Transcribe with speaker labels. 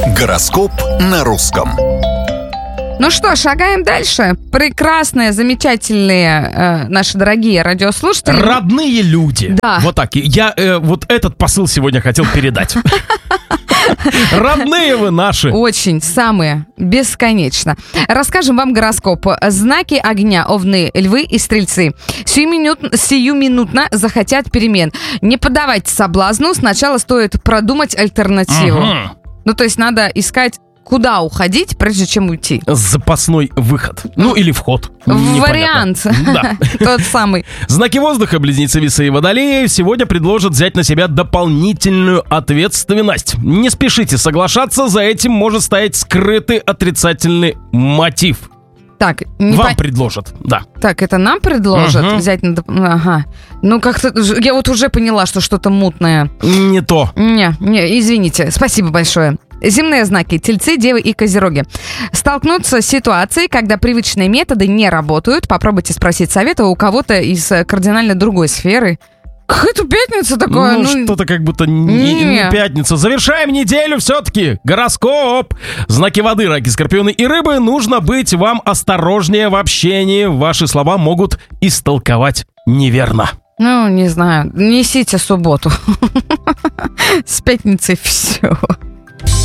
Speaker 1: Гороскоп на русском.
Speaker 2: Ну что, шагаем дальше. Прекрасные, замечательные наши дорогие радиослушатели.
Speaker 3: Родные люди.
Speaker 2: Да.
Speaker 3: Вот так. Я вот этот посыл сегодня хотел передать. Родные вы наши.
Speaker 2: Очень, самые, бесконечно. Расскажем вам гороскоп. Знаки огня: Овны, Львы и Стрельцы. Сиюминутно захотят перемен. Не поддавайте соблазну, сначала стоит продумать альтернативу. Ну, то есть надо искать, куда уходить, прежде чем уйти.
Speaker 3: Запасной выход. Ну, или вход.
Speaker 2: Вариант.
Speaker 3: Да.
Speaker 2: Тот самый.
Speaker 3: Знаки воздуха, Близнецы, Весы и Водолеи, сегодня предложат взять на себя дополнительную ответственность. Не спешите соглашаться, за этим может стоять скрытый отрицательный мотив.
Speaker 2: Так,
Speaker 3: Вам предложат, да.
Speaker 2: Так, это нам предложат взять на... Ага. Ну, как-то... Я вот уже поняла, что что-то мутное.
Speaker 3: Не то.
Speaker 2: Не, извините. Спасибо большое. Земные знаки: Тельцы, Девы и Козероги. Столкнуться с ситуацией, когда привычные методы не работают. Попробуйте спросить совета у кого-то из кардинально другой сферы. Какая-то пятница такое.
Speaker 3: Ну, что-то как будто не пятница. Завершаем неделю все-таки. Гороскоп. Знаки воды, раки, скорпионы и рыбы. Нужно быть вам осторожнее в общении. Ваши слова могут истолковать неверно.
Speaker 2: Ну, не знаю. Несите субботу. С пятницей все.